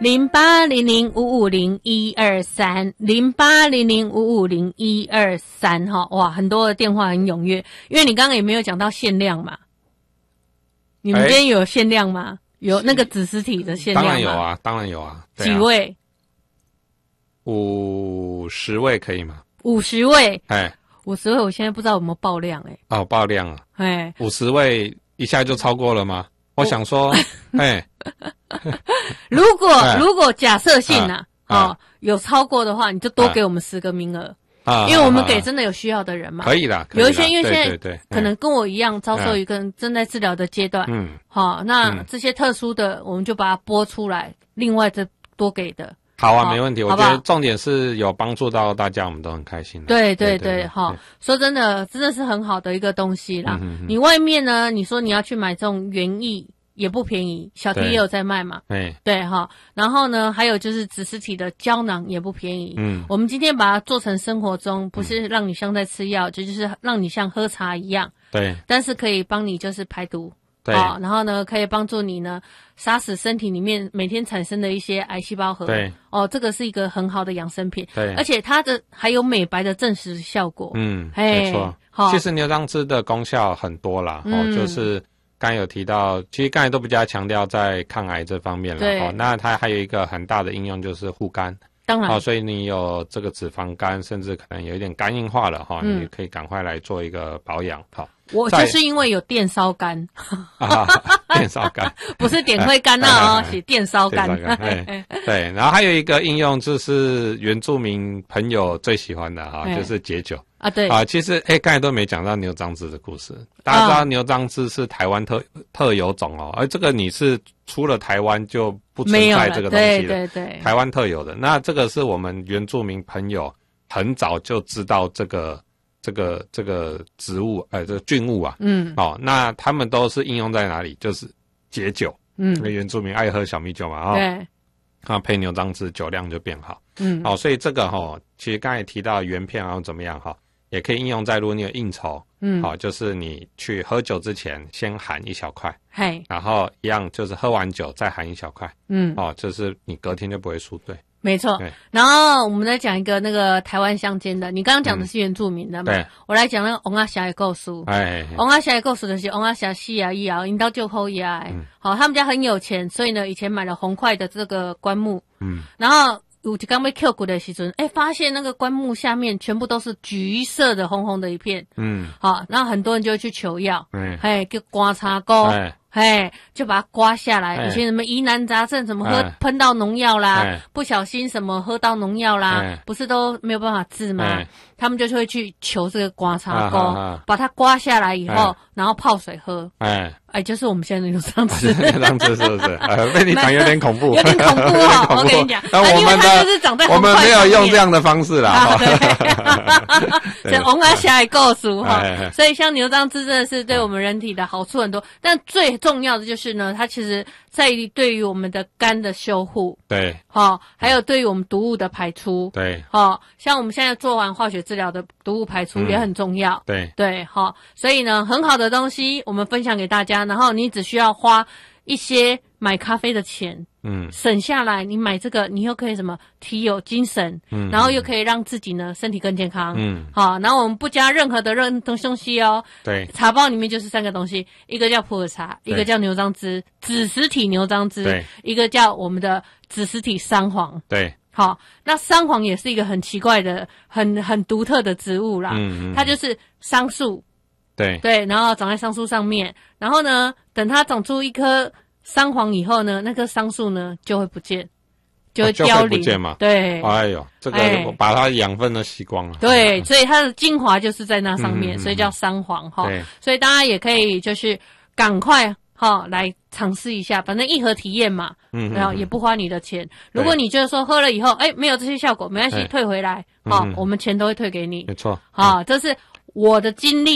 0800550123，0800550123哈，哇，很多的电话很踊跃，因为你刚刚也没有讲到限量嘛，你们今天有限量吗？有那个子实体的限量吗？ 当然有啊， 几位 ？50位可以吗 ？50位 ，50 位，我现在不知道有没有爆量哦，爆量啊，50位一下就超过了吗？我想说， 如果假设性有超过的话，你就多给我们10个名额。因为我们给真的有需要的人嘛， 可以啦。 有一些因为现在可能跟我一样遭受一个正在治疗的阶段，那这些特殊的我们就把它拨出来，另外再多给的。 好啊，没问题。我觉得重点是有帮助到大家，我们都很开心。 对，说真的是很好的一个东西啦。你外面呢，你说你要去买这种园艺。也不便宜，小T也有在卖嘛，对哈。然后呢，还有就是子实体的胶囊也不便宜。我们今天把它做成生活中，不是让你像在吃药，就是让你像喝茶一样。 对。 但是可以帮你就是排毒， 对。 然后呢，可以帮助你呢杀死身体里面每天产生的一些癌细胞核。 对。 这个是一个很好的养生品。 对。 而且它的还有美白的证实效果。 没错。其实牛樟芝的功效很多啦，就是。刚才有提到，其实刚才都比较强调在抗癌这方面了。那它还有一个很大的应用就是护肝。 当然。 所以你有这个脂肪肝，甚至可能有一点肝硬化了你可以赶快来做一个保养。 我就是因为有电烧肝。 电烧肝不是点会肝是电烧肝。 对，然后还有一个应用就是原住民朋友最喜欢的就是解酒。 对其实刚才都没讲到牛樟芝的故事。大家知道牛樟芝是台湾特有种而这个你是除了台湾就不存在这个东西了。 对， 台湾特有的。那这个是我们原住民朋友很早就知道这个植物这个菌物啊。那他们都是应用在哪里？就是解酒。因为原住民爱喝小米酒嘛对。 配牛樟芝酒量就变好。所以这个其实刚才提到原片怎么样也可以应用在如果你有应酬，就是你去喝酒之前先含一小块，然后一样就是喝完酒再含一小块，就是你隔天就不会宿醉。 没错。然后我们再讲一个那个台湾乡间的，你刚刚讲的是原住民的嘛？我来讲那个王阿霞的故事。王阿霞的故事就是王阿霞死啊以后，因到就后呀，他们家很有钱，所以呢以前买了红块的这个棺木，然后。有一天被捡骨的时阵，发现那个棺木下面全部都是橘色的红红的一片，然后很多人就会去求药，叫刮擦膏，就把它刮下来。以前什么疑难杂症，什么喷到农药啦，不小心什么喝到农药啦，不是都没有办法治吗？他们就会去求这个刮擦膏，把它刮下来以后，然后泡水喝。就是我们现在牛樟芝。牛樟芝是不是？被你讲有点恐怖。 有点恐怖我跟你讲，因为它就是长在红块上面。 我们没有用这样的方式啦。 这王阿霞也告诉所以像牛樟芝真的是对我们人体的好处很多，但最重要的就是呢，它其实在于对于我们的肝的修护。 对。 还有对于我们毒物的排出。 对。 像我们现在做完化学治疗的毒物排出也很重要。 对。 所以呢，很好的东西我们分享给大家。然后你只需要花一些买咖啡的钱，省下来，你买这个，你又可以什么提有精神，然后又可以让自己呢身体更健康，然后我们不加任何的东西对， 茶包里面就是3个东西，一个叫普洱茶，一个叫牛樟芝子实体牛樟芝，一个叫我们的子实体桑黄， 对。 那桑黄也是一个很奇怪的、很独特的植物啦，它就是桑树。对，然后长在桑树上面，然后呢，等它长出一颗桑黄以后呢，那棵桑树呢就会不见，就会凋零。 不见嘛？ 对。 这个把它养分都吸光了。 对，所以它的精华就是在那上面，所以叫桑黄所以大家也可以就是赶快来尝试一下，反正一盒体验嘛，然后也不花你的钱。如果你觉得说喝了以后，没有这些效果，没关系，退回来，我们钱都会退给你。 没错。 这是我的经历。